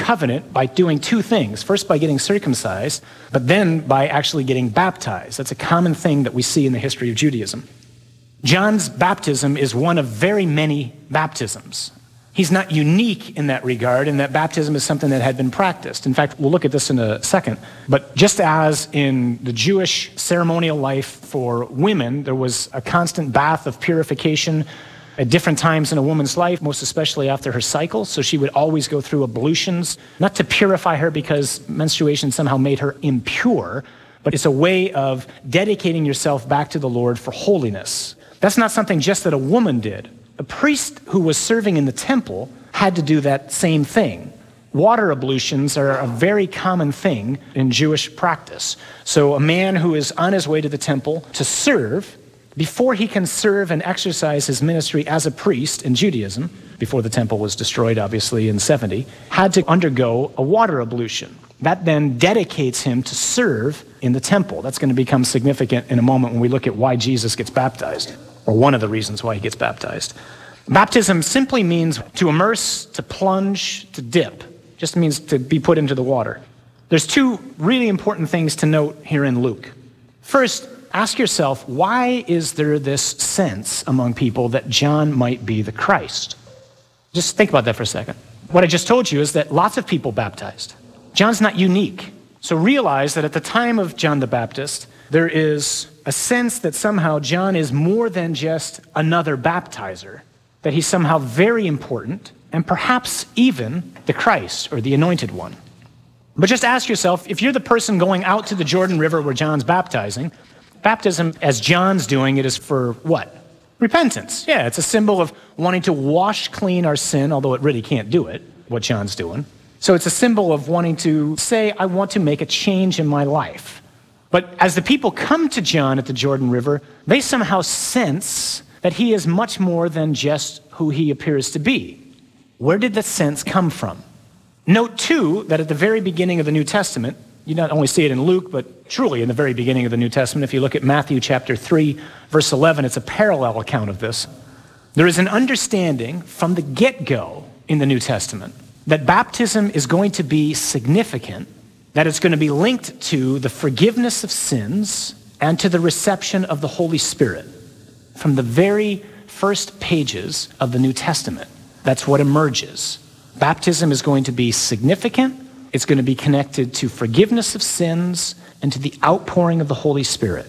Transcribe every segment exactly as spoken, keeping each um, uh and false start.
covenant by doing two things. First, by getting circumcised, but then by actually getting baptized. That's a common thing that we see in the history of Judaism. John's baptism is one of very many baptisms. He's not unique in that regard, and that baptism is something that had been practiced. In fact, we'll look at this in a second. But just as in the Jewish ceremonial life for women, there was a constant bath of purification at different times in a woman's life, most especially after her cycle. So she would always go through ablutions, not to purify her because menstruation somehow made her impure, but it's a way of dedicating yourself back to the Lord for holiness. That's not something just that a woman did. A priest who was serving in the temple had to do that same thing. Water ablutions are a very common thing in Jewish practice. So a man who is on his way to the temple to serve, before he can serve and exercise his ministry as a priest in Judaism, before the temple was destroyed, obviously, in seventy, had to undergo a water ablution. That then dedicates him to serve in the temple. That's going to become significant in a moment when we look at why Jesus gets baptized, or one of the reasons why he gets baptized. Baptism simply means to immerse, to plunge, to dip. Just means to be put into the water. There's two really important things to note here in Luke. First, ask yourself, why is there this sense among people that John might be the Christ? Just think about that for a second. What I just told you is that lots of people baptized. John's not unique. So realize that at the time of John the Baptist, there is a sense that somehow John is more than just another baptizer, that he's somehow very important, and perhaps even the Christ or the anointed one. But just ask yourself, if you're the person going out to the Jordan River where John's baptizing, baptism, as John's doing it, is for what? Repentance. Yeah, it's a symbol of wanting to wash clean our sin, although it really can't do it, what John's doing. So it's a symbol of wanting to say, I want to make a change in my life. But as the people come to John at the Jordan River, they somehow sense that he is much more than just who he appears to be. Where did that sense come from? Note, too, that at the very beginning of the New Testament, you not only see it in Luke, but truly in the very beginning of the New Testament, if you look at Matthew chapter three, verse eleven, it's a parallel account of this. There is an understanding from the get-go in the New Testament that baptism is going to be significant, that it's going to be linked to the forgiveness of sins and to the reception of the Holy Spirit. From the very first pages of the New Testament, that's what emerges. Baptism is going to be significant. It's going to be connected to forgiveness of sins and to the outpouring of the Holy Spirit.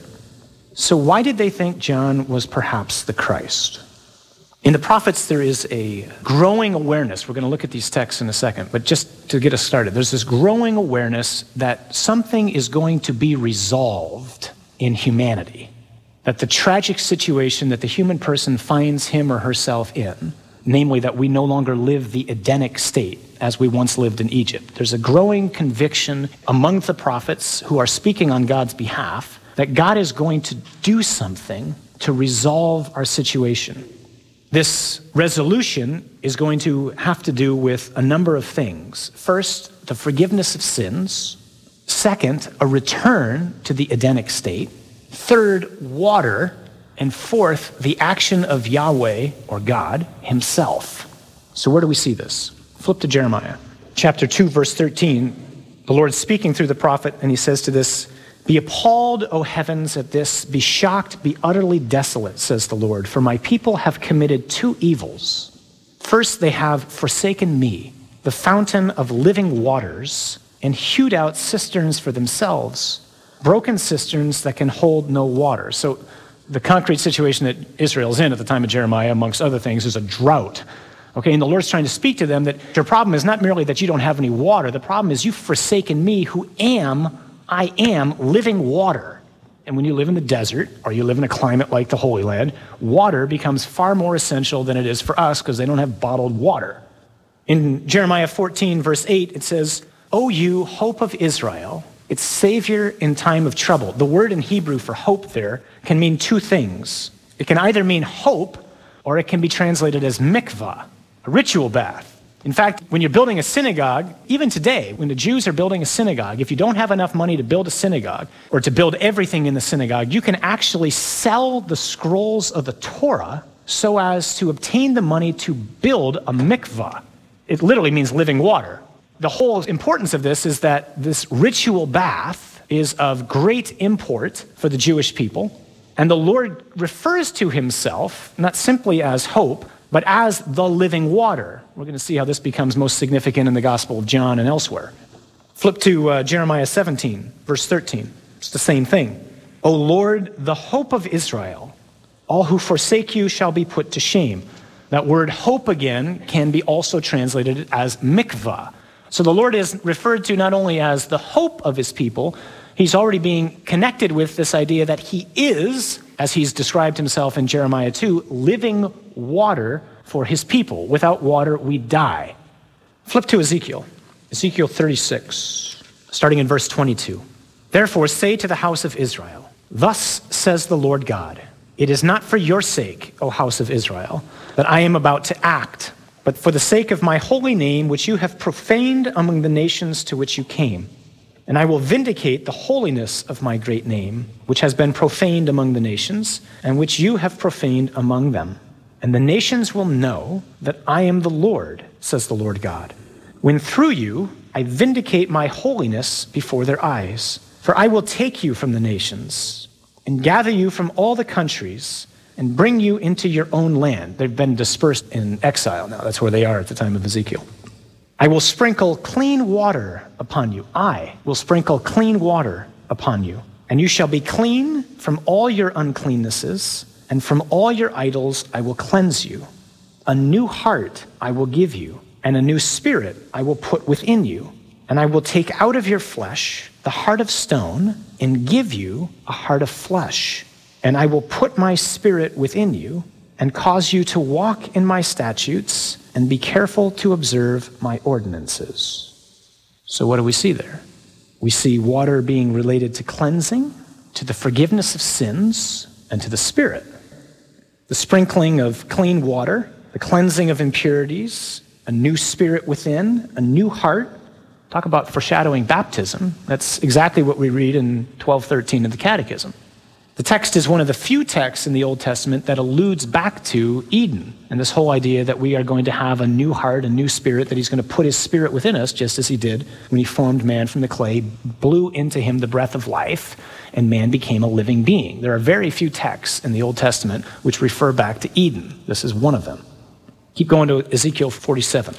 So why did they think John was perhaps the Christ? In the prophets, there is a growing awareness. We're going to look at these texts in a second, but just to get us started, there's this growing awareness that something is going to be resolved in humanity, that the tragic situation that the human person finds him or herself in, namely that we no longer live the Edenic state as we once lived in Egypt. There's a growing conviction among the prophets who are speaking on God's behalf that God is going to do something to resolve our situation. This resolution is going to have to do with a number of things. First, the forgiveness of sins. Second, a return to the Edenic state. Third, water. And fourth, the action of Yahweh, or God, himself. So where do we see this? Flip to Jeremiah. Chapter two, verse thirteen. The Lord's speaking through the prophet, and he says to this, "Be appalled, O heavens, at this. Be shocked, be utterly desolate, says the Lord. For my people have committed two evils. First, they have forsaken me, the fountain of living waters, and hewed out cisterns for themselves, broken cisterns that can hold no water." So the concrete situation that Israel's in at the time of Jeremiah, amongst other things, is a drought. Okay, and the Lord's trying to speak to them that your problem is not merely that you don't have any water. The problem is you've forsaken me, who am, I am living water. And when you live in the desert, or you live in a climate like the Holy Land, water becomes far more essential than it is for us because they don't have bottled water. In Jeremiah fourteen, verse eight, it says, "O you, hope of Israel, its savior in time of trouble." The word in Hebrew for hope there can mean two things. It can either mean hope, or it can be translated as mikvah, a ritual bath. In fact, when you're building a synagogue, even today, when the Jews are building a synagogue, if you don't have enough money to build a synagogue or to build everything in the synagogue, you can actually sell the scrolls of the Torah so as to obtain the money to build a mikvah. It literally means living water. The whole importance of this is that this ritual bath is of great import for the Jewish people. And the Lord refers to himself not simply as hope, but as the living water. We're going to see how this becomes most significant in the Gospel of John and elsewhere. Flip to uh, Jeremiah seventeen, verse thirteen. It's the same thing. O Lord, the hope of Israel, all who forsake you shall be put to shame. That word hope again can be also translated as mikvah. So the Lord is referred to not only as the hope of his people, he's already being connected with this idea that he is, as he's described himself in Jeremiah two, living water for his people. Without water, we die. Flip to Ezekiel. Ezekiel thirty-six, starting in verse twenty-two. Therefore say to the house of Israel, thus says the Lord God, it is not for your sake, O house of Israel, that I am about to act, but for the sake of my holy name, which you have profaned among the nations to which you came. And I will vindicate the holiness of my great name, which has been profaned among the nations, and which you have profaned among them. And the nations will know that I am the Lord, says the Lord God, when through you I vindicate my holiness before their eyes. For I will take you from the nations, and gather you from all the countries, and bring you into your own land. They've been dispersed in exile now. That's where they are at the time of Ezekiel. I will sprinkle clean water upon you. I will sprinkle clean water upon you. And you shall be clean from all your uncleannesses, and from all your idols I will cleanse you. A new heart I will give you, and a new spirit I will put within you. And I will take out of your flesh the heart of stone, and give you a heart of flesh. And I will put my spirit within you, and cause you to walk in my statutes, and be careful to observe my ordinances. So what do we see there? We see water being related to cleansing, to the forgiveness of sins, and to the Spirit. The sprinkling of clean water, the cleansing of impurities, a new spirit within, a new heart. Talk about foreshadowing baptism. That's exactly what we read in twelve thirteen of the Catechism. The text is one of the few texts in the Old Testament that alludes back to Eden and this whole idea that we are going to have a new heart, a new spirit, that he's going to put his spirit within us, just as he did when he formed man from the clay, blew into him the breath of life, and man became a living being. There are very few texts in the Old Testament which refer back to Eden. This is one of them. Keep going to Ezekiel forty-seven.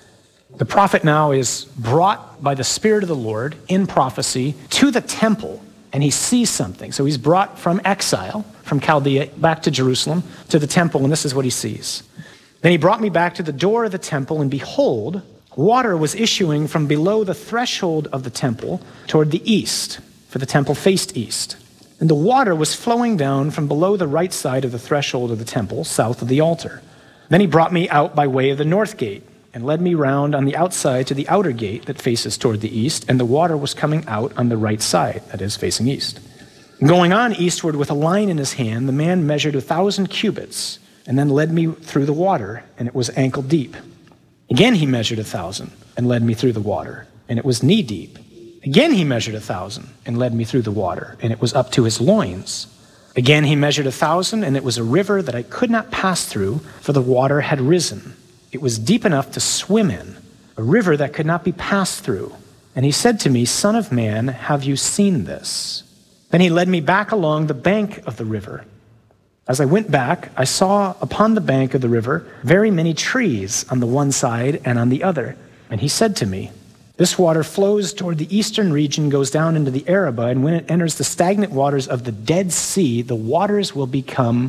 The prophet now is brought by the Spirit of the Lord in prophecy to the temple, and he sees something. So he's brought from exile, from Chaldea, back to Jerusalem, to the temple, and this is what he sees. Then he brought me back to the door of the temple, and behold, water was issuing from below the threshold of the temple toward the east, for the temple faced east. And the water was flowing down from below the right side of the threshold of the temple, south of the altar. Then he brought me out by way of the north gate, and led me round on the outside to the outer gate that faces toward the east, and the water was coming out on the right side, that is, facing east. Going on eastward with a line in his hand, the man measured a thousand cubits, and then led me through the water, and it was ankle deep. Again he measured a thousand, and led me through the water, and it was knee deep. Again he measured a thousand, and led me through the water, and it was up to his loins. Again he measured a thousand, and it was a river that I could not pass through, for the water had risen. It was deep enough to swim in, a river that could not be passed through. And he said to me, Son of man, have you seen this? Then he led me back along the bank of the river. As I went back, I saw upon the bank of the river very many trees on the one side and on the other. And he said to me, this water flows toward the eastern region, goes down into the Arabah, and when it enters the stagnant waters of the Dead Sea, the waters will become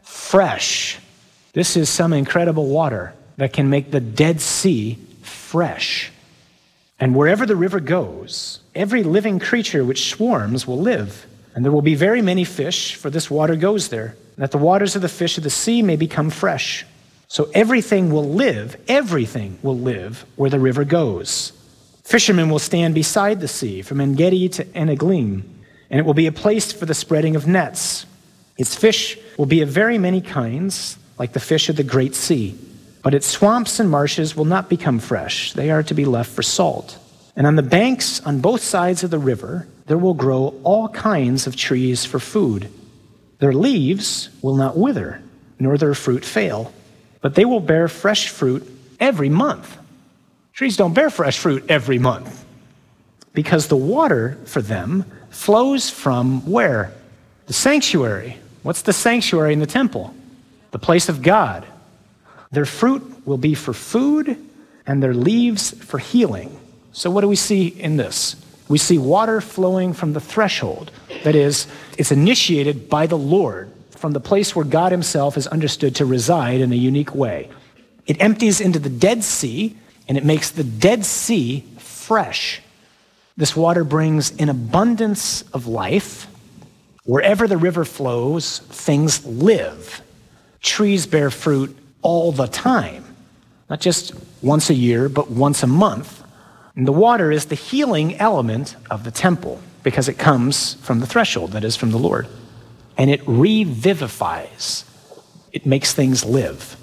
fresh. This is some incredible water that can make the Dead Sea fresh. And wherever the river goes, every living creature which swarms will live. And there will be very many fish, for this water goes there, that the waters of the fish of the sea may become fresh. So everything will live, everything will live where the river goes. Fishermen will stand beside the sea, from En-gedi to En-eglaim, and it will be a place for the spreading of nets. Its fish will be of very many kinds, like the fish of the great sea. But its swamps and marshes will not become fresh. They are to be left for salt. And on the banks on both sides of the river, there will grow all kinds of trees for food. Their leaves will not wither, nor their fruit fail, but they will bear fresh fruit every month. Trees don't bear fresh fruit every month because the water for them flows from where? The sanctuary. What's the sanctuary in the temple? The place of God. Their fruit will be for food and their leaves for healing. So what do we see in this? We see water flowing from the threshold. That is, it's initiated by the Lord from the place where God himself is understood to reside in a unique way. It empties into the Dead Sea, and it makes the Dead Sea fresh. This water brings an abundance of life. Wherever the river flows, things live. Trees bear fruit all the time, not just once a year, but once a month. And the water is the healing element of the temple because it comes from the threshold, that is, from the Lord. And it revivifies. It makes things live.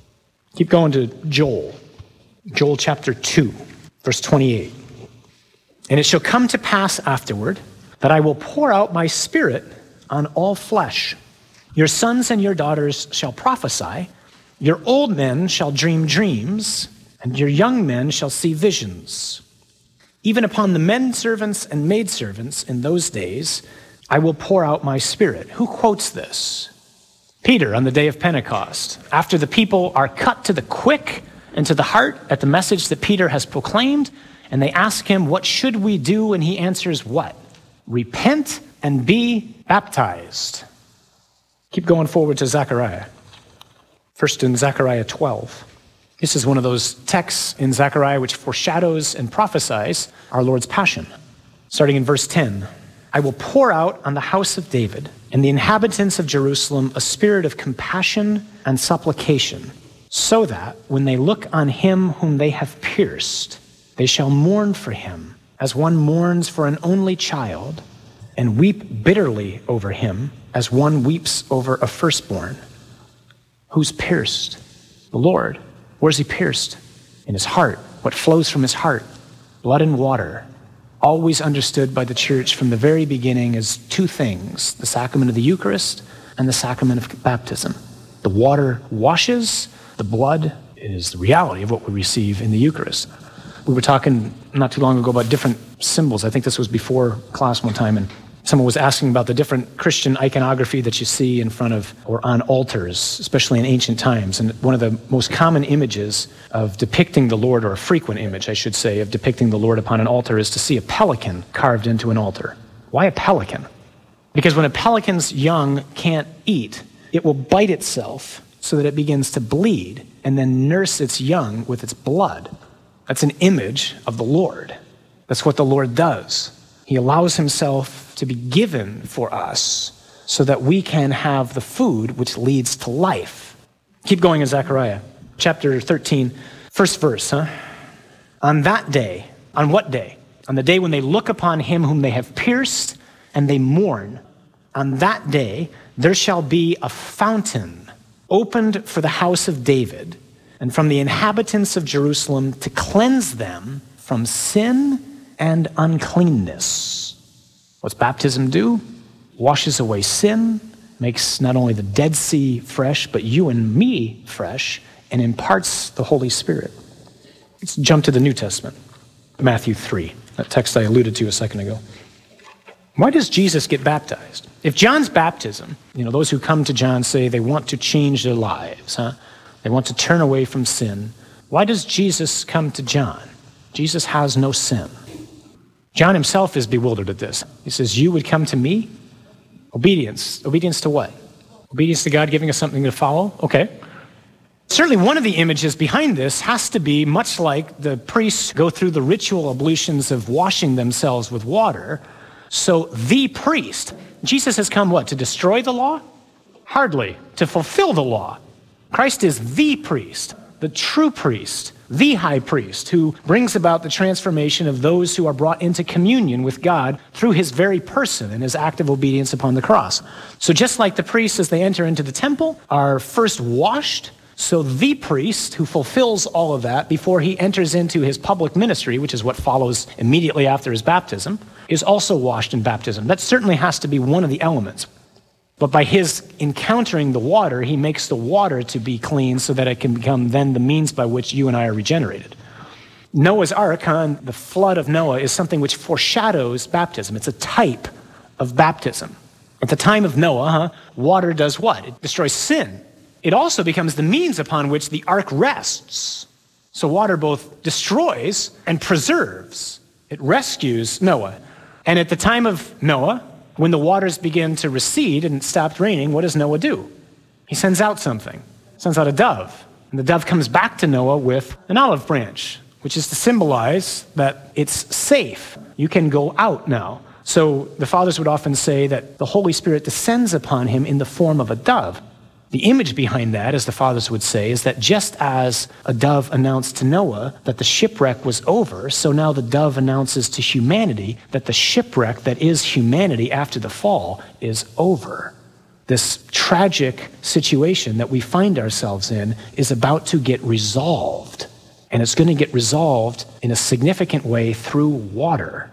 Keep going to Joel. Joel chapter two, verse twenty-eight. And it shall come to pass afterward that I will pour out my spirit on all flesh. Your sons and your daughters shall prophesy. Your old men shall dream dreams, and your young men shall see visions. Even upon the men servants and maidservants in those days, I will pour out my spirit. Who quotes this? Peter on the day of Pentecost. After the people are cut to the quick and to the heart at the message that Peter has proclaimed, and they ask him, what should we do? And he answers what? Repent and be baptized. Keep going forward to Zechariah. First in Zechariah twelve. This is one of those texts in Zechariah which foreshadows and prophesies our Lord's passion. Starting in verse ten. I will pour out on the house of David and the inhabitants of Jerusalem a spirit of compassion and supplication, so that when they look on him whom they have pierced, they shall mourn for him as one mourns for an only child, and weep bitterly over him as one weeps over a firstborn. Who's pierced? The Lord. Where's he pierced? In his heart. What flows from his heart? Blood and water. Always understood by the church from the very beginning as two things, the sacrament of the Eucharist and the sacrament of baptism. The water washes, the blood is the reality of what we receive in the Eucharist. We were talking not too long ago about different symbols. I think this was before class one time, and someone was asking about the different Christian iconography that you see in front of or on altars, especially in ancient times. And one of the most common images of depicting the Lord, or a frequent image, I should say, of depicting the Lord upon an altar is to see a pelican carved into an altar. Why a pelican? Because when a pelican's young can't eat, it will bite itself so that it begins to bleed and then nurse its young with its blood. That's an image of the Lord. That's what the Lord does. He allows himself to be given for us so that we can have the food which leads to life. Keep going in Zechariah chapter thirteen, first verse. Huh? On that day, on what day? On the day when they look upon him whom they have pierced and they mourn. On that day, there shall be a fountain opened for the house of David and from the inhabitants of Jerusalem to cleanse them from sin and uncleanness. What's baptism do? Washes away sin, makes not only the Dead Sea fresh, but you and me fresh, and imparts the Holy Spirit. Let's jump to the New Testament, Matthew three, that text I alluded to a second ago. Why does Jesus get baptized? If John's baptism, you know, those who come to John say they want to change their lives, huh? They want to turn away from sin. Why does Jesus come to John? Jesus has no sin. John himself is bewildered at this. He says, you would come to me? Obedience. Obedience to what? Obedience to God giving us something to follow? Okay. Certainly one of the images behind this has to be much like the priests go through the ritual ablutions of washing themselves with water. So the priest, Jesus has come what? To destroy the law? Hardly. To fulfill the law. Christ is the priest, the true priest, the high priest who brings about the transformation of those who are brought into communion with God through his very person and his act of obedience upon the cross. So just like the priests as they enter into the temple are first washed, so the priest who fulfills all of that before he enters into his public ministry, which is what follows immediately after his baptism, is also washed in baptism. That certainly has to be one of the elements. But by his encountering the water, he makes the water to be clean so that it can become then the means by which you and I are regenerated. Noah's Ark, huh, the flood of Noah, is something which foreshadows baptism. It's a type of baptism. At the time of Noah, huh, water does what? It destroys sin. It also becomes the means upon which the ark rests. So water both destroys and preserves. It rescues Noah. And at the time of Noah, when the waters begin to recede and it stopped raining, what does Noah do? He sends out something. He sends out a dove. And the dove comes back to Noah with an olive branch, which is to symbolize that it's safe. You can go out now. So the fathers would often say that the Holy Spirit descends upon him in the form of a dove. The image behind that, as the fathers would say, is that just as a dove announced to Noah that the shipwreck was over, so now the dove announces to humanity that the shipwreck that is humanity after the fall is over. This tragic situation that we find ourselves in is about to get resolved, and it's going to get resolved in a significant way through water.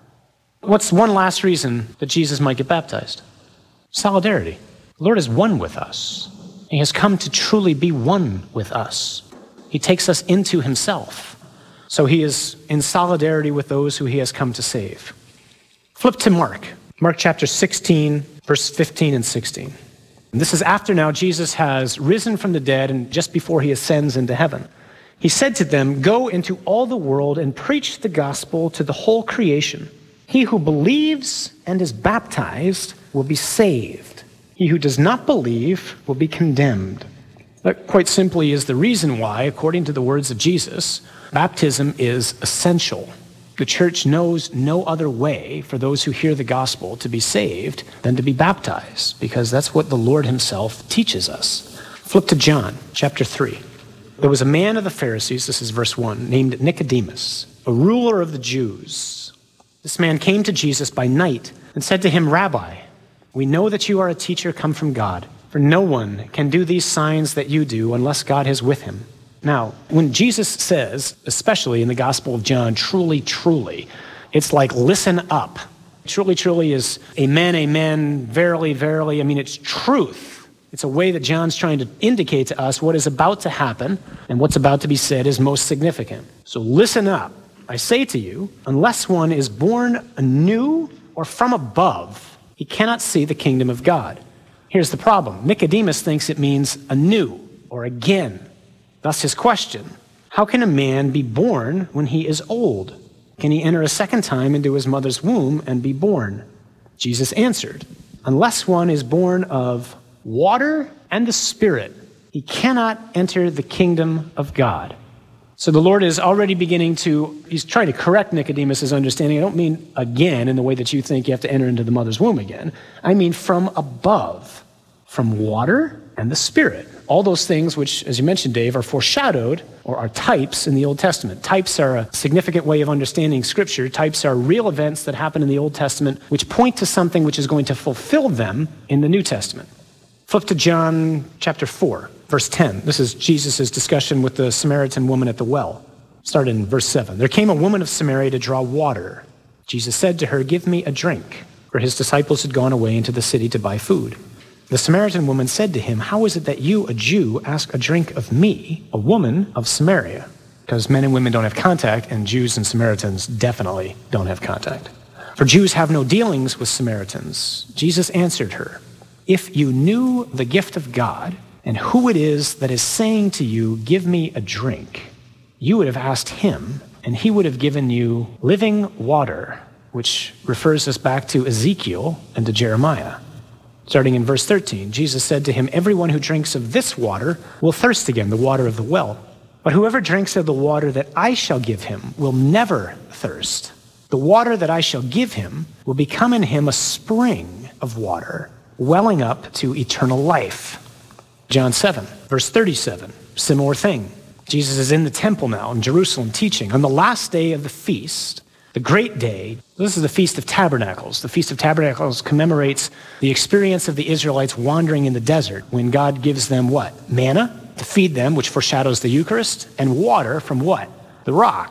What's one last reason that Jesus might get baptized? Solidarity. The Lord is one with us. He has come to truly be one with us. He takes us into himself. So he is in solidarity with those who he has come to save. Flip to Mark. Mark chapter sixteen, verse fifteen and sixteen. And this is after now Jesus has risen from the dead and just before he ascends into heaven. He said to them, "Go into all the world and preach the gospel to the whole creation. He who believes and is baptized will be saved. He who does not believe will be condemned." That quite simply is the reason why, according to the words of Jesus, baptism is essential. The church knows no other way for those who hear the gospel to be saved than to be baptized, because that's what the Lord himself teaches us. Flip to John chapter three. There was a man of the Pharisees, this is verse one, named Nicodemus, a ruler of the Jews. This man came to Jesus by night and said to him, "Rabbi, we know that you are a teacher come from God, for no one can do these signs that you do unless God is with him." Now, when Jesus says, especially in the Gospel of John, truly, truly, it's like listen up. Truly, truly is amen, amen, verily, verily. I mean, it's truth. It's a way that John's trying to indicate to us what is about to happen and what's about to be said is most significant. So listen up. I say to you, unless one is born anew or from above, he cannot see the kingdom of God. Here's the problem. Nicodemus thinks it means anew or again. Thus his question, how can a man be born when he is old? Can he enter a second time into his mother's womb and be born? Jesus answered, unless one is born of water and the Spirit, he cannot enter the kingdom of God. So the Lord is already beginning to, he's trying to correct Nicodemus' understanding. I don't mean again in the way that you think you have to enter into the mother's womb again. I mean from above, from water and the Spirit. All those things which, as you mentioned, Dave, are foreshadowed or are types in the Old Testament. Types are a significant way of understanding Scripture. Types are real events that happen in the Old Testament which point to something which is going to fulfill them in the New Testament. Flip to John chapter four, verse ten. This is Jesus' discussion with the Samaritan woman at the well. Start in verse seven. There came a woman of Samaria to draw water. Jesus said to her, "Give me a drink," for his disciples had gone away into the city to buy food. The Samaritan woman said to him, "How is it that you, a Jew, ask a drink of me, a woman of Samaria?" Because men and women don't have contact, and Jews and Samaritans definitely don't have contact. For Jews have no dealings with Samaritans. Jesus answered her, "If you knew the gift of God and who it is that is saying to you, 'Give me a drink,' you would have asked him, and he would have given you living water," which refers us back to Ezekiel and to Jeremiah. Starting in verse thirteen, Jesus said to him, "Everyone who drinks of this water will thirst again, the water of the well. But whoever drinks of the water that I shall give him will never thirst. The water that I shall give him will become in him a spring of water, welling up to eternal life." John seven, verse thirty-seven, similar thing. Jesus is in the temple now in Jerusalem teaching. On the last day of the feast, the great day, this is the Feast of Tabernacles. The Feast of Tabernacles commemorates the experience of the Israelites wandering in the desert when God gives them what? Manna to feed them, which foreshadows the Eucharist, and water from what? The rock.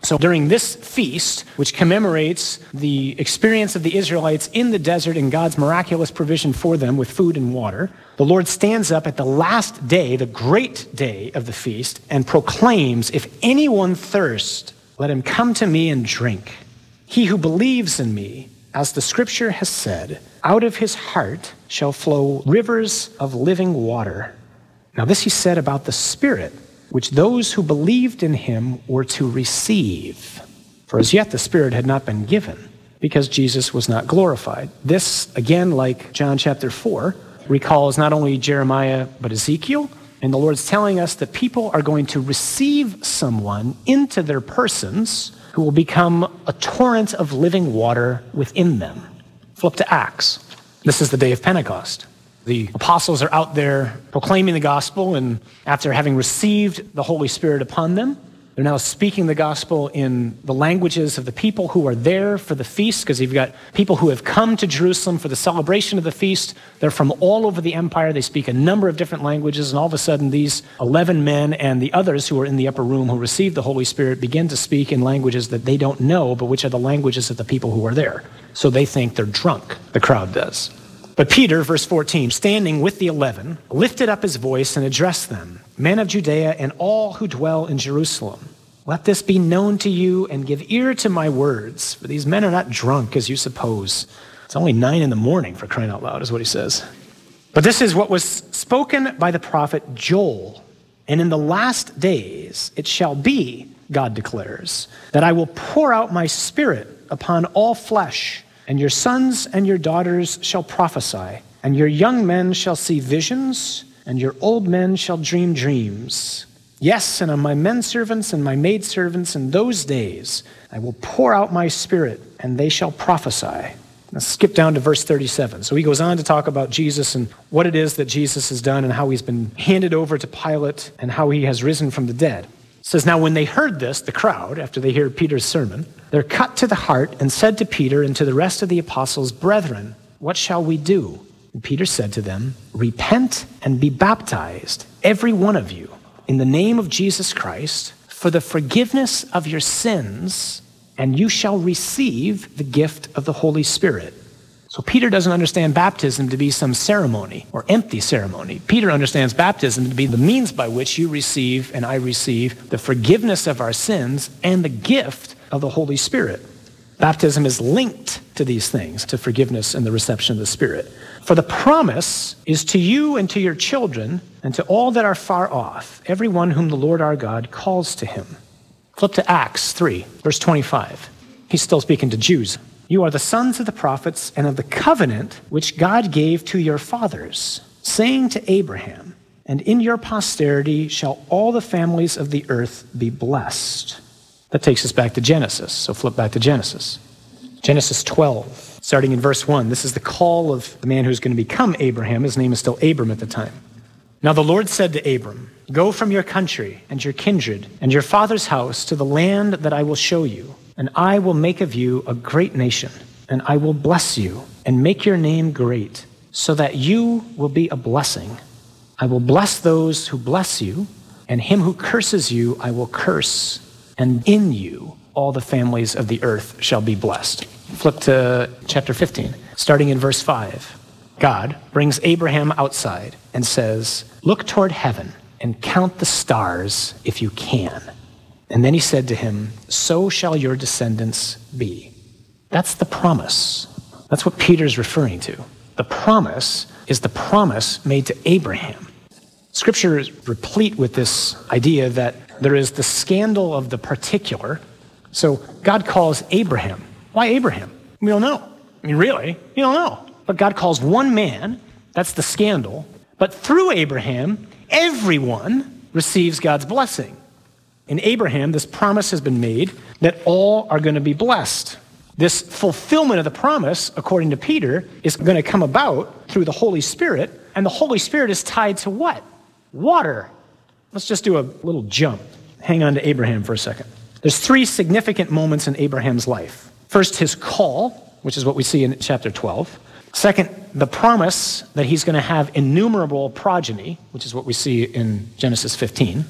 So during this feast, which commemorates the experience of the Israelites in the desert and God's miraculous provision for them with food and water, the Lord stands up at the last day, the great day of the feast, and proclaims, "If anyone thirst, let him come to me and drink. He who believes in me, as the scripture has said, out of his heart shall flow rivers of living water." Now this he said about the Spirit, which those who believed in him were to receive. For as yet the Spirit had not been given, because Jesus was not glorified. This, again, like John chapter four, recalls not only Jeremiah, but Ezekiel. And the Lord's telling us that people are going to receive someone into their persons who will become a torrent of living water within them. Flip to Acts. This is the day of Pentecost. The apostles are out there proclaiming the gospel, and after having received the Holy Spirit upon them, they're now speaking the gospel in the languages of the people who are there for the feast, because you've got people who have come to Jerusalem for the celebration of the feast. They're from all over the empire. They speak a number of different languages, and all of a sudden these eleven men and the others who are in the upper room who received the Holy Spirit begin to speak in languages that they don't know, but which are the languages of the people who are there. So they think they're drunk, the crowd does. But Peter, verse fourteen, standing with the eleven, lifted up his voice and addressed them, "Men of Judea and all who dwell in Jerusalem, let this be known to you and give ear to my words, for these men are not drunk as you suppose." It's only nine in the morning, for crying out loud, is what he says. But this is what was spoken by the prophet Joel. "And in the last days it shall be, God declares, that I will pour out my Spirit upon all flesh, and your sons and your daughters shall prophesy, and your young men shall see visions, and your old men shall dream dreams. Yes, and on my menservants and my maidservants in those days I will pour out my Spirit, and they shall prophesy." Let's skip down to verse thirty-seven. So he goes on to talk about Jesus and what it is that Jesus has done and how he's been handed over to Pilate and how he has risen from the dead. It says, "Now when they heard this, the crowd, after they hear Peter's sermon, they're cut to the heart and said to Peter and to the rest of the apostles, 'Brethren, what shall we do?' And Peter said to them, 'Repent and be baptized, every one of you, in the name of Jesus Christ, for the forgiveness of your sins, and you shall receive the gift of the Holy Spirit.'" So Peter doesn't understand baptism to be some ceremony or empty ceremony. Peter understands baptism to be the means by which you receive and I receive the forgiveness of our sins and the gift of the Holy Spirit. Baptism is linked to these things, to forgiveness and the reception of the Spirit. "For the promise is to you and to your children and to all that are far off, everyone whom the Lord our God calls to him." Flip to Acts three, verse twenty-five. He's still speaking to Jews. "You are the sons of the prophets and of the covenant which God gave to your fathers, saying to Abraham, 'And in your posterity shall all the families of the earth be blessed.'" That takes us back to Genesis, so flip back to Genesis. Genesis twelve, starting in verse one. This is the call of the man who's going to become Abraham. His name is still Abram at the time. "Now the Lord said to Abram, 'Go from your country and your kindred and your father's house to the land that I will show you, and I will make of you a great nation, and I will bless you and make your name great, so that you will be a blessing. I will bless those who bless you, and him who curses you I will curse, and in you all the families of the earth shall be blessed.'" Flip to chapter fifteen, starting in verse five. God brings Abraham outside and says, "Look toward heaven and count the stars if you can." And then he said to him, "So shall your descendants be." That's the promise. That's what Peter's referring to. The promise is the promise made to Abraham. Scripture is replete with this idea that there is the scandal of the particular. So God calls Abraham. Why Abraham? We don't know. I mean, really, you don't know. But God calls one man. That's the scandal. But through Abraham, everyone receives God's blessing. In Abraham, this promise has been made that all are going to be blessed. This fulfillment of the promise, according to Peter, is going to come about through the Holy Spirit. And the Holy Spirit is tied to what? Water. Let's just do a little jump. Hang on to Abraham for a second. There's three significant moments in Abraham's life. First, his call, which is what we see in chapter twelve. Second, the promise that he's going to have innumerable progeny, which is what we see in Genesis fifteen.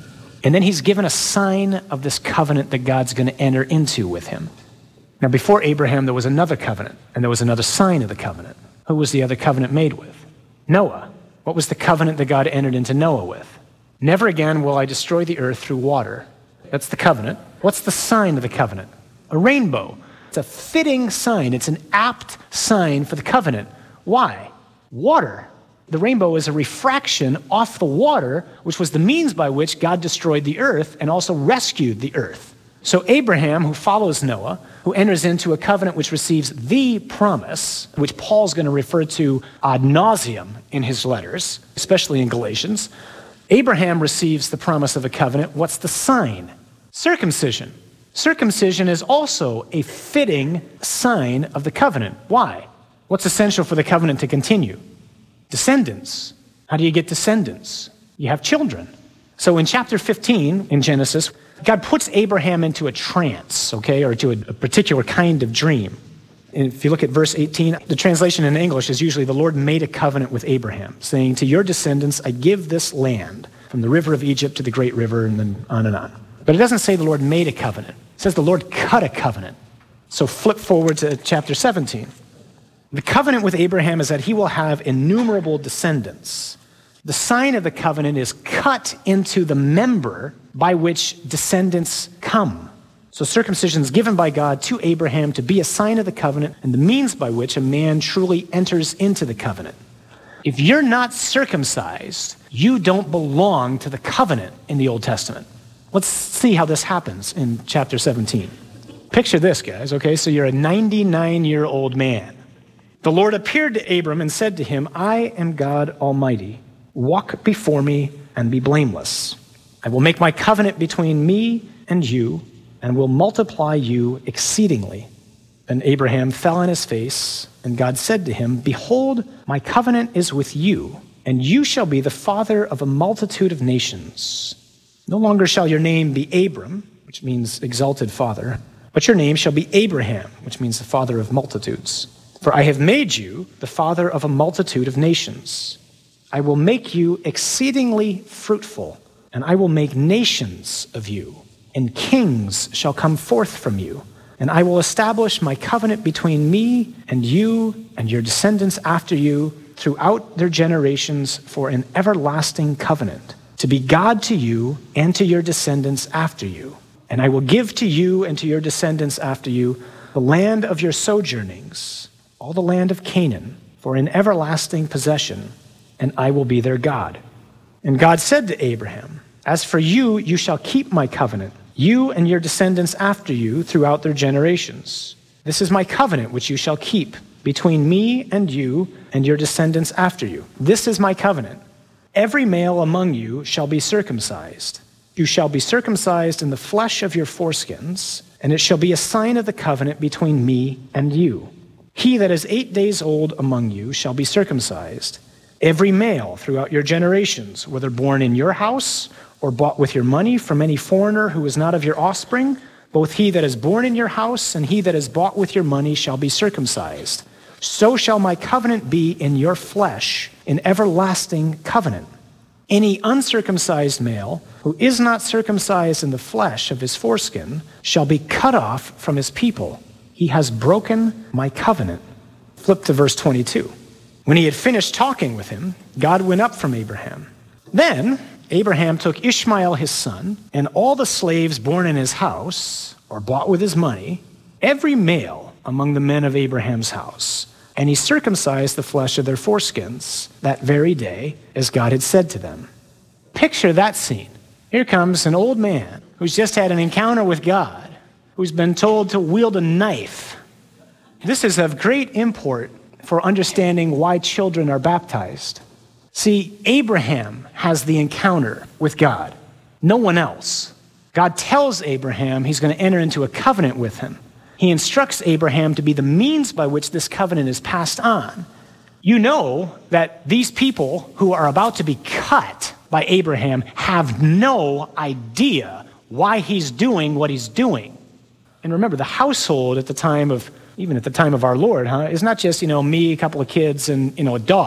And then he's given a sign of this covenant that God's going to enter into with him. Now, before Abraham, there was another covenant, and there was another sign of the covenant. Who was the other covenant made with? Noah. What was the covenant that God entered into Noah with? Never again will I destroy the earth through water. That's the covenant. What's the sign of the covenant? A rainbow. It's a fitting sign. It's an apt sign for the covenant. Why? Water. The rainbow is a refraction off the water, which was the means by which God destroyed the earth and also rescued the earth. So Abraham, who follows Noah, who enters into a covenant which receives the promise, which Paul's going to refer to ad nauseum in his letters, especially in Galatians. Abraham receives the promise of a covenant. What's the sign? Circumcision. Circumcision is also a fitting sign of the covenant. Why? What's essential for the covenant to continue? Descendants. How do you get descendants? You have children. So in chapter fifteen in Genesis, God puts Abraham into a trance, okay, or to a, a particular kind of dream. And if you look at verse eighteen, the translation in English is usually the Lord made a covenant with Abraham, saying, to your descendants, I give this land from the river of Egypt to the great river, and then on and on. But it doesn't say the Lord made a covenant. It says the Lord cut a covenant. So flip forward to chapter seventeen. The covenant with Abraham is that he will have innumerable descendants. The sign of the covenant is cut into the member by which descendants come. So circumcision is given by God to Abraham to be a sign of the covenant and the means by which a man truly enters into the covenant. If you're not circumcised, you don't belong to the covenant in the Old Testament. Let's see how this happens in chapter seventeen. Picture this, guys, okay? So you're a ninety-nine-year-old man. The Lord appeared to Abram and said to him, I am God Almighty. Walk before me and be blameless. I will make my covenant between me and you and will multiply you exceedingly. Then Abraham fell on his face, and God said to him, behold, my covenant is with you, and you shall be the father of a multitude of nations. No longer shall your name be Abram, which means exalted father, but your name shall be Abraham, which means the father of multitudes. For I have made you the father of a multitude of nations. I will make you exceedingly fruitful, and I will make nations of you, and kings shall come forth from you. And I will establish my covenant between me and you and your descendants after you throughout their generations for an everlasting covenant, to be God to you and to your descendants after you. And I will give to you and to your descendants after you the land of your sojournings, all the land of Canaan, for an everlasting possession, and I will be their God. And God said to Abraham, as for you, you shall keep my covenant, you and your descendants after you throughout their generations. This is my covenant which you shall keep between me and you and your descendants after you. This is my covenant. Every male among you shall be circumcised. You shall be circumcised in the flesh of your foreskins, and it shall be a sign of the covenant between me and you. He that is eight days old among you shall be circumcised. Every male throughout your generations, whether born in your house or bought with your money from any foreigner who is not of your offspring, both he that is born in your house and he that is bought with your money shall be circumcised. So shall my covenant be in your flesh, an everlasting covenant. Any uncircumcised male who is not circumcised in the flesh of his foreskin shall be cut off from his people. He has broken my covenant. Flip to verse twenty-two. When he had finished talking with him, God went up from Abraham. Then Abraham took Ishmael his son, and all the slaves born in his house, or bought with his money, every male among the men of Abraham's house, and he circumcised the flesh of their foreskins that very day, as God had said to them. Picture that scene. Here comes an old man who's just had an encounter with God, who's been told to wield a knife. This is of great import for understanding why children are baptized. See, Abraham has the encounter with God, no one else. God tells Abraham he's going to enter into a covenant with him. He instructs Abraham to be the means by which this covenant is passed on. You know that these people who are about to be cut by Abraham have no idea why he's doing what he's doing. And remember, the household at the time of, even at the time of our Lord, huh, is not just, you know, me, a couple of kids, and, you know, a dog.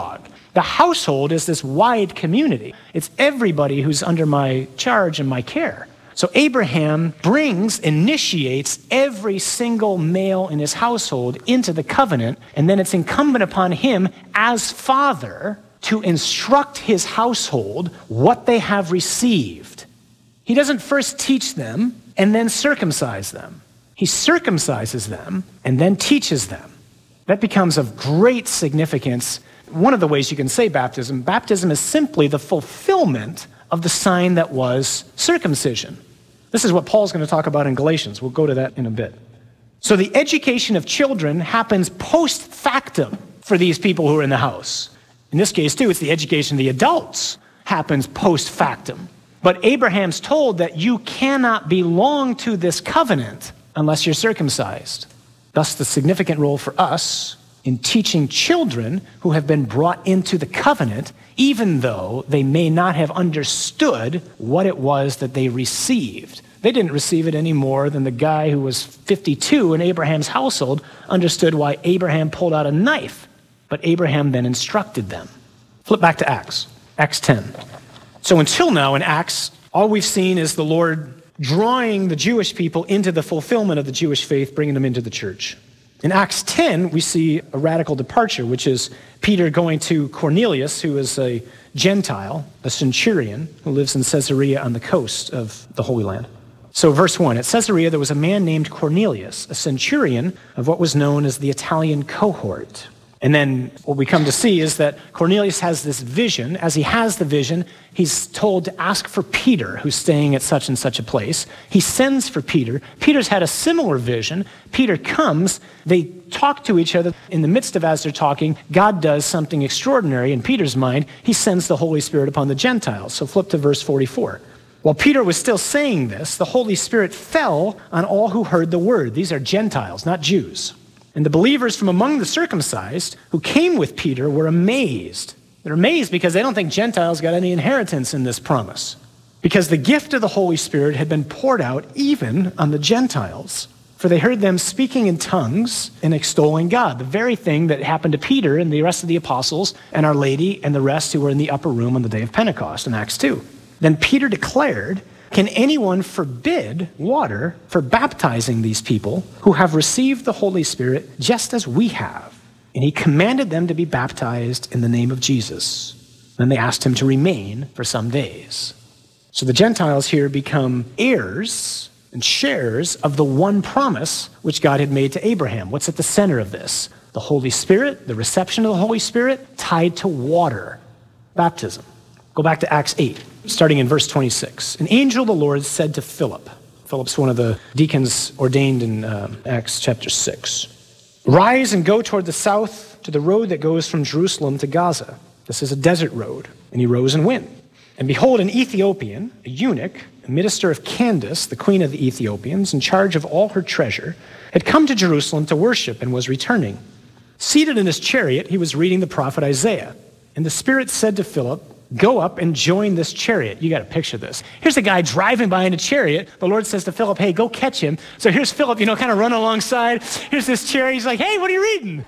The household is this wide community. It's everybody who's under my charge and my care. So Abraham brings, initiates every single male in his household into the covenant, and then it's incumbent upon him as father to instruct his household what they have received. He doesn't first teach them and then circumcise them. He circumcises them and then teaches them. That becomes of great significance. One of the ways you can say baptism, baptism is simply the fulfillment of the sign that was circumcision. This is what Paul's going to talk about in Galatians. We'll go to that in a bit. So the education of children happens post factum for these people who are in the house. In this case, too, it's the education of the adults happens post factum. But Abraham's told that you cannot belong to this covenant unless you're circumcised. Thus, the significant role for us in teaching children who have been brought into the covenant, even though they may not have understood what it was that they received. They didn't receive it any more than the guy who was fifty-two in Abraham's household understood why Abraham pulled out a knife. But Abraham then instructed them. Flip back to Acts, Acts ten. So until now in Acts, all we've seen is the Lord drawing the Jewish people into the fulfillment of the Jewish faith, bringing them into the church. In Acts ten, we see a radical departure, which is Peter going to Cornelius, who is a Gentile, a centurion, who lives in Caesarea on the coast of the Holy Land. So verse one, at Caesarea there was a man named Cornelius, a centurion of what was known as the Italian cohort. And then what we come to see is that Cornelius has this vision. As he has the vision, he's told to ask for Peter, who's staying at such and such a place. He sends for Peter. Peter's had a similar vision. Peter comes. They talk to each other. In the midst of as they're talking, God does something extraordinary in Peter's mind. He sends the Holy Spirit upon the Gentiles. So flip to verse forty-four. While Peter was still saying this, the Holy Spirit fell on all who heard the word. These are Gentiles, not Jews. And the believers from among the circumcised who came with Peter were amazed. They're amazed because they don't think Gentiles got any inheritance in this promise. Because the gift of the Holy Spirit had been poured out even on the Gentiles. For they heard them speaking in tongues and extolling God. The very thing that happened to Peter and the rest of the apostles and Our Lady and the rest who were in the upper room on the day of Pentecost in Acts two. Then Peter declared, "Can anyone forbid water for baptizing these people who have received the Holy Spirit just as we have?" And he commanded them to be baptized in the name of Jesus. Then they asked him to remain for some days. So the Gentiles here become heirs and sharers of the one promise which God had made to Abraham. What's at the center of this? The Holy Spirit, the reception of the Holy Spirit, tied to water, baptism. Go back to Acts eight. Starting in verse twenty-six, an angel of the Lord said to Philip, Philip's one of the deacons ordained in uh, Acts chapter six, "Rise and go toward the south to the road that goes from Jerusalem to Gaza. This is a desert road." And he rose and went. And behold, an Ethiopian, a eunuch, a minister of Candace, the queen of the Ethiopians, in charge of all her treasure, had come to Jerusalem to worship and was returning. Seated in his chariot, he was reading the prophet Isaiah. And the Spirit said to Philip, "Go up and join this chariot." You got to picture this. Here's a guy driving by in a chariot. The Lord says to Philip, "Hey, go catch him." So here's Philip, you know, kind of running alongside. Here's this chariot. He's like, "Hey, what are you reading?"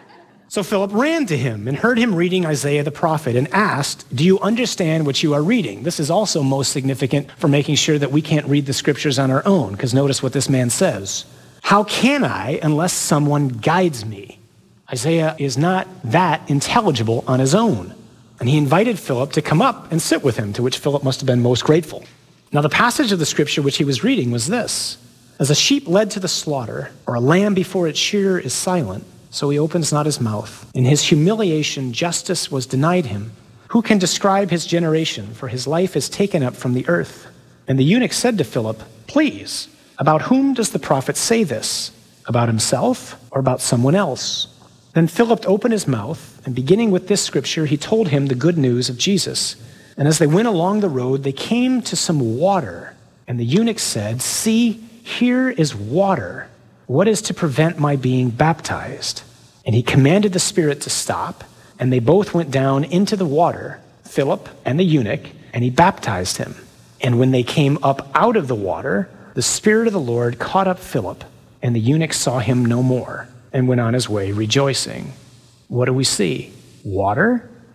So Philip ran to him and heard him reading Isaiah the prophet and asked, "Do you understand what you are reading?" This is also most significant for making sure that we can't read the scriptures on our own, because notice what this man says. "How can I unless someone guides me?" Isaiah is not that intelligible on his own. And he invited Philip to come up and sit with him, to which Philip must have been most grateful. Now the passage of the scripture which he was reading was this: "As a sheep led to the slaughter, or a lamb before its shearer is silent, so he opens not his mouth. In his humiliation justice was denied him. Who can describe his generation? For his life is taken up from the earth." And the eunuch said to Philip, "Please, about whom does the prophet say this? About himself or about someone else?" Then Philip opened his mouth, and beginning with this scripture, he told him the good news of Jesus. And as they went along the road, they came to some water. And the eunuch said, "See, here is water. What is to prevent my being baptized?" And he commanded the Spirit to stop, and they both went down into the water, Philip and the eunuch, and he baptized him. And when they came up out of the water, the Spirit of the Lord caught up Philip, and the eunuch saw him no more, and went on his way rejoicing. What do we see? Water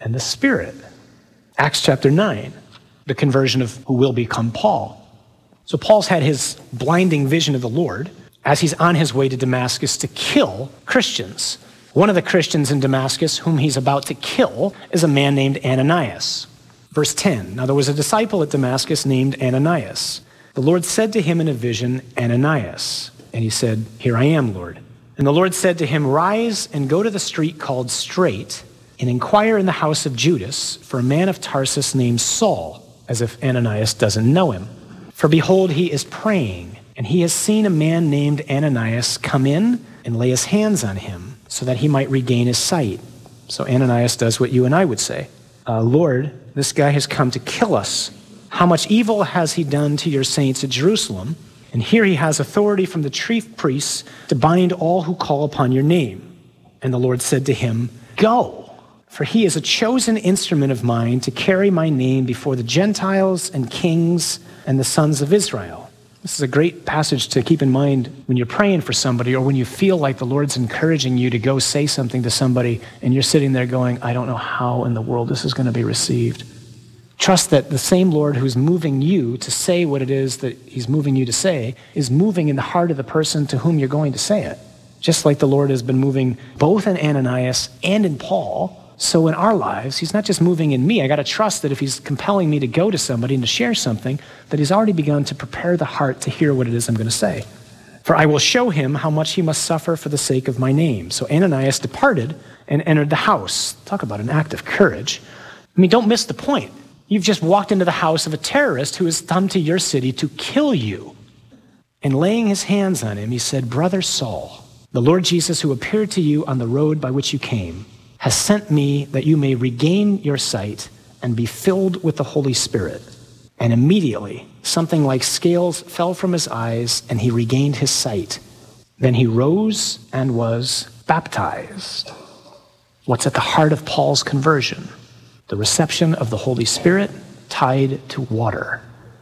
and the Spirit. Acts chapter nine, the conversion of who will become Paul. So Paul's had his blinding vision of the Lord as he's on his way to Damascus to kill Christians. One of the Christians in Damascus whom he's about to kill is a man named Ananias. Verse ten, now there was a disciple at Damascus named Ananias. The Lord said to him in a vision, Ananias. And he said, here I am, Lord. And the Lord said to him, rise and go to the street called Straight and inquire in the house of Judas for a man of Tarsus named Saul, as if Ananias doesn't know him. For behold, he is praying, and he has seen a man named Ananias come in and lay his hands on him so that he might regain his sight. So Ananias does what you and I would say. Uh, Lord, this guy has come to kill us. How much evil has he done to your saints at Jerusalem? And here he has authority from the chief priests to bind all who call upon your name. And the Lord said to him, go, for he is a chosen instrument of mine to carry my name before the Gentiles and kings and the sons of Israel. This is a great passage to keep in mind when you're praying for somebody or when you feel like the Lord's encouraging you to go say something to somebody and you're sitting there going, I don't know how in the world this is going to be received. Trust that the same Lord who's moving you to say what it is that he's moving you to say is moving in the heart of the person to whom you're going to say it. Just like the Lord has been moving both in Ananias and in Paul. So in our lives, he's not just moving in me. I got to trust that if he's compelling me to go to somebody and to share something, that he's already begun to prepare the heart to hear what it is I'm going to say. For I will show him how much he must suffer for the sake of my name. So Ananias departed and entered the house. Talk about an act of courage. I mean, don't miss the point. You've just walked into the house of a terrorist who has come to your city to kill you. And laying his hands on him, he said, Brother Saul, the Lord Jesus who appeared to you on the road by which you came, has sent me that you may regain your sight and be filled with the Holy Spirit. And immediately something like scales fell from his eyes and he regained his sight. Then he rose and was baptized. What's at the heart of Paul's conversion? The reception of the Holy Spirit tied to water.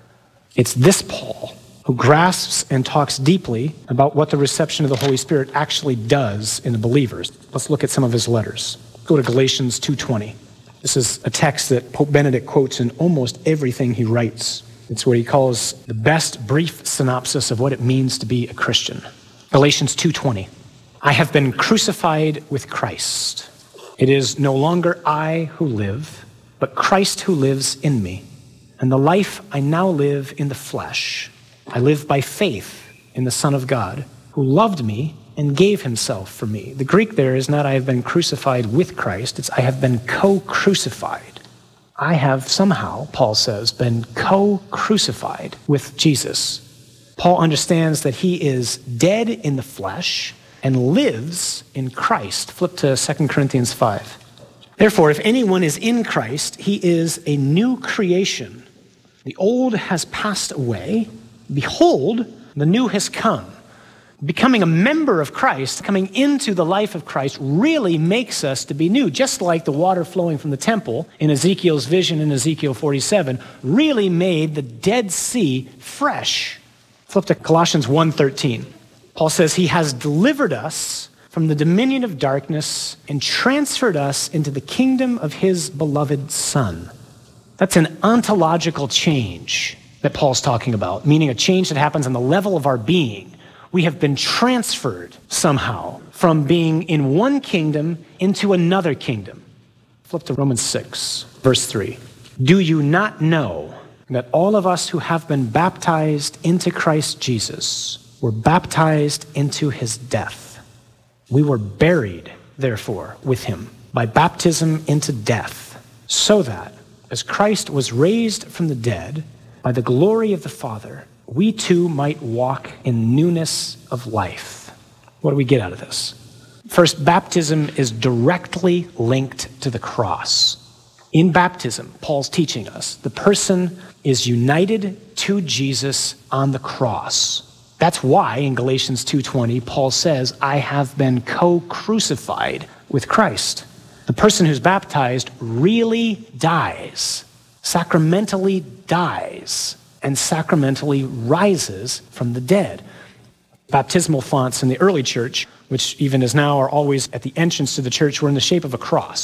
It's this Paul who grasps and talks deeply about what the reception of the Holy Spirit actually does in the believers. Let's look at some of his letters. Go to Galatians two twenty. This is a text that Pope Benedict quotes in almost everything he writes. It's what he calls the best brief synopsis of what it means to be a Christian. Galatians two twenty. I have been crucified with Christ. It is no longer I who live, but Christ who lives in me. And the life I now live in the flesh, I live by faith in the Son of God, who loved me and gave himself for me. The Greek there is not I have been crucified with Christ, it's I have been co-crucified. I have somehow, Paul says, been co-crucified with Jesus. Paul understands that he is dead in the flesh and lives in Christ. Flip to Second Corinthians five. Therefore, if anyone is in Christ, he is a new creation. The old has passed away. Behold, the new has come. Becoming a member of Christ, coming into the life of Christ, really makes us to be new. Just like the water flowing from the temple in Ezekiel's vision in Ezekiel forty-seven really made the Dead Sea fresh. Flip to Colossians one thirteen. Paul says he has delivered us from the dominion of darkness and transferred us into the kingdom of his beloved Son. That's an ontological change that Paul's talking about, meaning a change that happens on the level of our being. We have been transferred somehow from being in one kingdom into another kingdom. Flip to Romans six, verse three. Do you not know that all of us who have been baptized into Christ Jesus were baptized into his death? We were buried, therefore, with him by baptism into death, so that, as Christ was raised from the dead by the glory of the Father, we too might walk in newness of life. What do we get out of this? First, baptism is directly linked to the cross. In baptism, Paul's teaching us, the person is united to Jesus on the cross. That's why in Galatians two twenty, Paul says, I have been co-crucified with Christ. The person who's baptized really dies, sacramentally dies, and sacramentally rises from the dead. Baptismal fonts in the early church, which even as now are always at the entrance to the church, were in the shape of a cross.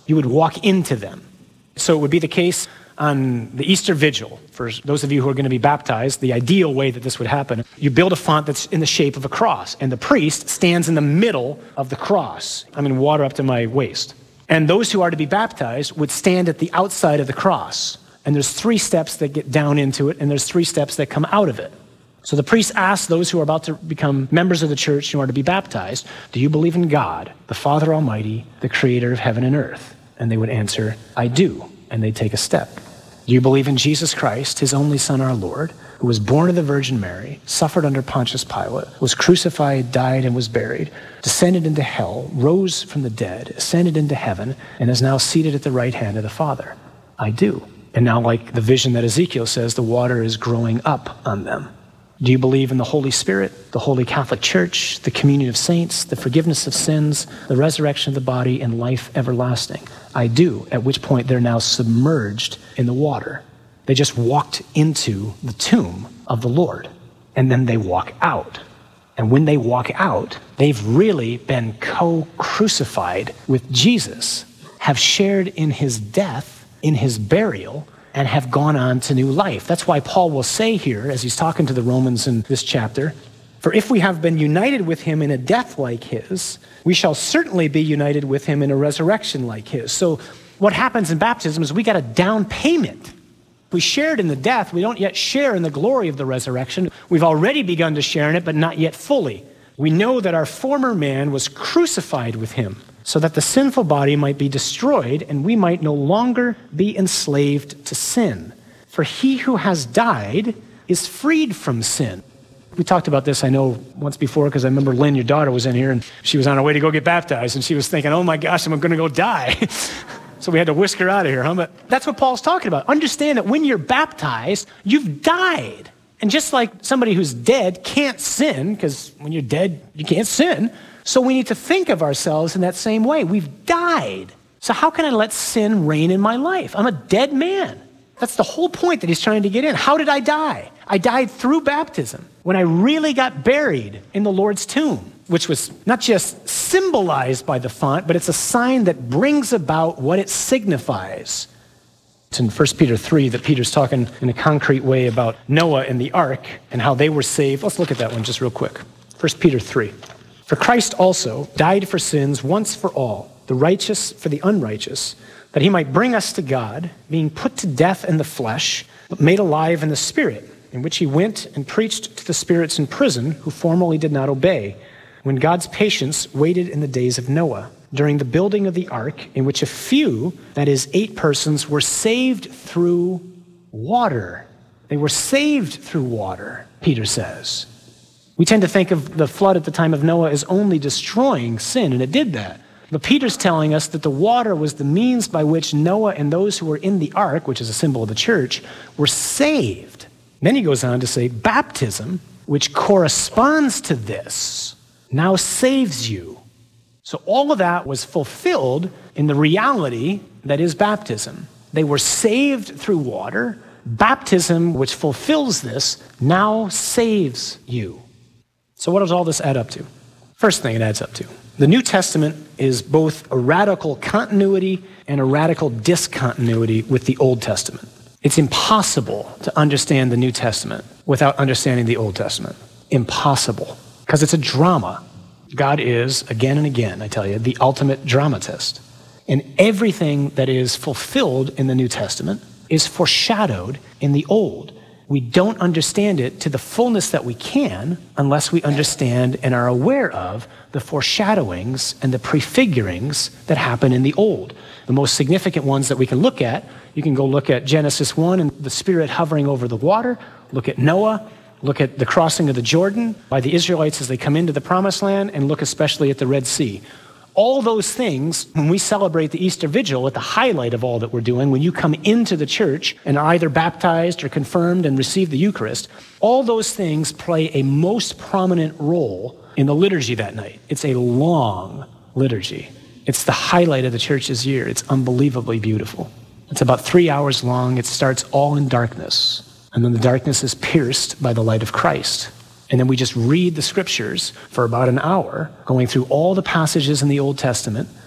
You would walk into them. So it would be the case on the Easter Vigil. For those of you who are going to be baptized, the ideal way that this would happen, you build a font that's in the shape of a cross, and the priest stands in the middle of the cross. I'm in water up to my waist. And those who are to be baptized would stand at the outside of the cross. And there's three steps that get down into it, and there's three steps that come out of it. So the priest asks those who are about to become members of the church in order to be baptized, do you believe in God, the Father Almighty, the creator of heaven and earth? And they would answer, I do. And they'd take a step. Do you believe in Jesus Christ, his only Son, our Lord, who was born of the Virgin Mary, suffered under Pontius Pilate, was crucified, died, and was buried, descended into hell, rose from the dead, ascended into heaven, and is now seated at the right hand of the Father? I do. And now, like the vision that Ezekiel says, the water is growing up on them. Do you believe in the Holy Spirit, the Holy Catholic Church, the communion of saints, the forgiveness of sins, the resurrection of the body, and life everlasting? I do, at which point they're now submerged in the water. They just walked into the tomb of the Lord, and then they walk out. And when they walk out, they've really been co-crucified with Jesus, have shared in his death, in his burial, and have gone on to new life. That's why Paul will say here, as he's talking to the Romans in this chapter, for if we have been united with him in a death like his, we shall certainly be united with him in a resurrection like his. So what happens in baptism is we got a down payment. We shared in the death. We don't yet share in the glory of the resurrection. We've already begun to share in it, but not yet fully. We know that our former man was crucified with him, so that the sinful body might be destroyed and we might no longer be enslaved to sin. For he who has died is freed from sin. We talked about this, I know, once before, because I remember Lynn, your daughter, was in here, and she was on her way to go get baptized, and she was thinking, oh my gosh, I'm going to go die. So we had to whisk her out of here, huh? But that's what Paul's talking about. Understand that when you're baptized, you've died. And just like somebody who's dead can't sin, because when you're dead, you can't sin, so we need to think of ourselves in that same way. We've died. So how can I let sin reign in my life? I'm a dead man. That's the whole point that he's trying to get in. How did I die? I died through baptism, when I really got buried in the Lord's tomb, which was not just symbolized by the font, but it's a sign that brings about what it signifies. It's in First Peter three that Peter's talking in a concrete way about Noah and the ark and how they were saved. Let's look at that one just real quick. First Peter three. For Christ also died for sins once for all, the righteous for the unrighteous, that he might bring us to God, being put to death in the flesh, but made alive in the spirit, in which he went and preached to the spirits in prison who formerly did not obey, when God's patience waited in the days of Noah, during the building of the ark, in which a few, that is eight persons, were saved through water. They were saved through water, Peter says. We tend to think of the flood at the time of Noah as only destroying sin, and it did that. But Peter's telling us that the water was the means by which Noah and those who were in the ark, which is a symbol of the church, were saved. Then he goes on to say, baptism, which corresponds to this, now saves you. So all of that was fulfilled in the reality that is baptism. They were saved through water. Baptism, which fulfills this, now saves you. So what does all this add up to? First thing it adds up to, the New Testament is both a radical continuity and a radical discontinuity with the Old Testament. It's impossible to understand the New Testament without understanding the Old Testament. Impossible. Because it's a drama. God is, again and again, I tell you, the ultimate dramatist. And everything that is fulfilled in the New Testament is foreshadowed in the Old. We don't understand it to the fullness that we can unless we understand and are aware of the foreshadowings and the prefigurings that happen in the Old. The most significant ones that we can look at, you can go look at Genesis one and the Spirit hovering over the water, look at Noah, look at the crossing of the Jordan by the Israelites as they come into the Promised Land, and look especially at the Red Sea. All those things, when we celebrate the Easter Vigil, at the highlight of all that we're doing, when you come into the church and are either baptized or confirmed and receive the Eucharist, all those things play a most prominent role in the liturgy that night. It's a long liturgy. It's the highlight of the church's year. It's unbelievably beautiful. It's about three hours long. It starts all in darkness, and then the darkness is pierced by the light of Christ. And then we just read the scriptures for about an hour, going through all the passages in the Old Testament,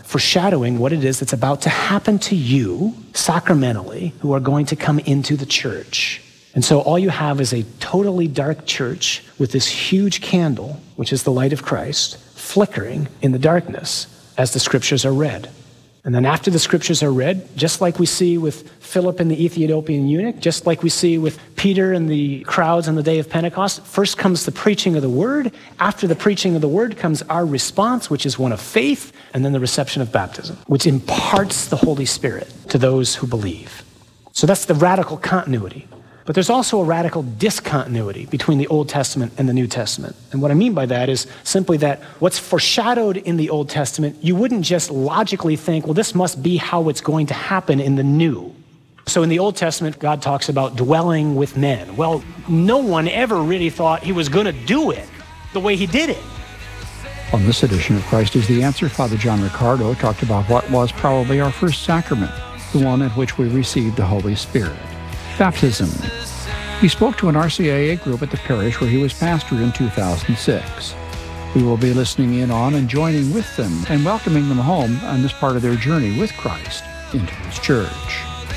foreshadowing what it is that's about to happen to you sacramentally who are going to come into the church. And so all you have is a totally dark church with this huge candle, which is the light of Christ, flickering in the darkness as the scriptures are read. And then after the scriptures are read, just like we see with Philip and the Ethiopian eunuch, just like we see with Peter and the crowds on the day of Pentecost, first comes the preaching of the word. After the preaching of the word comes our response, which is one of faith, and then the reception of baptism, which imparts the Holy Spirit to those who believe. So that's the radical continuity. But there's also a radical discontinuity between the Old Testament and the New Testament. And what I mean by that is simply that what's foreshadowed in the Old Testament, you wouldn't just logically think, well, this must be how it's going to happen in the New. So in the Old Testament, God talks about dwelling with men. Well, no one ever really thought he was going to do it the way he did it. On this edition of Christ is the Answer, Father John Riccardo talked about what was probably our first sacrament, the one in which we received the Holy Spirit. Baptism. He spoke to an R C I A group at the parish where he was pastor in two thousand six. We will be listening in on and joining with them and welcoming them home on this part of their journey with Christ into his church.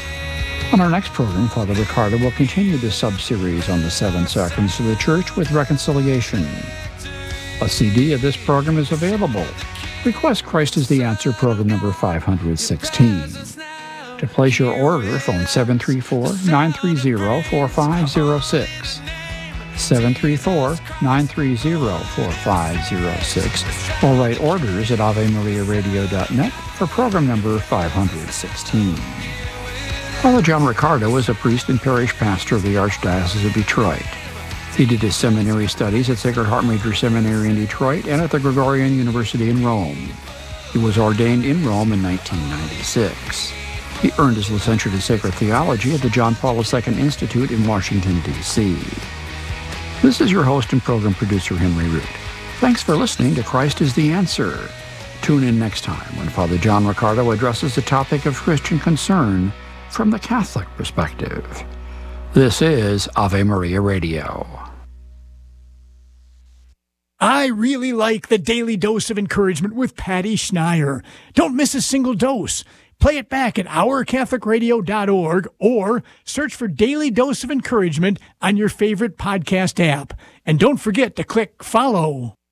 On our next program, Father Riccardo will continue this sub-series on the seven sacraments of the church with reconciliation. A C D of this program is available. Request Christ is the Answer program number five hundred sixteen. To place your order, phone seven three four, nine three zero, four five zero six. seven three four, nine three zero, four five zero six. Or write orders at ave maria radio dot net for program number five hundred sixteen. Father John Riccardo is a priest and parish pastor of the Archdiocese of Detroit. He did his seminary studies at Sacred Heart Major Seminary in Detroit and at the Gregorian University in Rome. He was ordained in Rome in nineteen ninety-six. He earned his licentiate in sacred theology at the John Paul the Second Institute in Washington, D C This is your host and program producer, Henry Root. Thanks for listening to Christ is the Answer. Tune in next time when Father John Riccardo addresses the topic of Christian concern from the Catholic perspective. This is Ave Maria Radio. I really like the Daily Dose of Encouragement with Patty Schneier. Don't miss a single dose. Play it back at our catholic radio dot org or search for Daily Dose of Encouragement on your favorite podcast app. And don't forget to click follow.